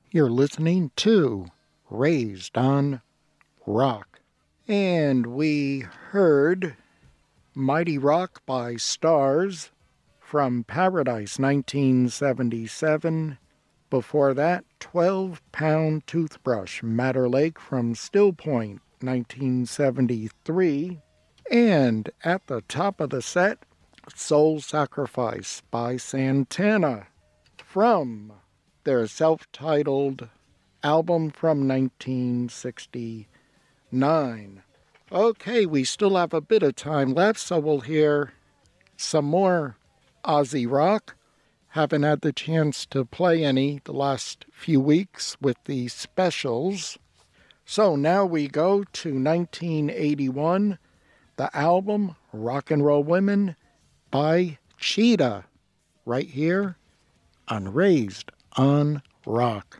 You're listening to Raised on Rock. And we heard Mighty Rock by Stars from Paradise 1977. Before that, 12-Pound Toothbrush, Madder Lake from Still Point 1973. And at the top of the set, Soul Sacrifice by Santana from their self-titled album from 1969. Okay, we still have a bit of time left, so we'll hear some more Aussie rock. Haven't had the chance to play any the last few weeks with the specials. So now we go to 1981, the album Rock and Roll Women by Cheetah, right here on Raised on Rock.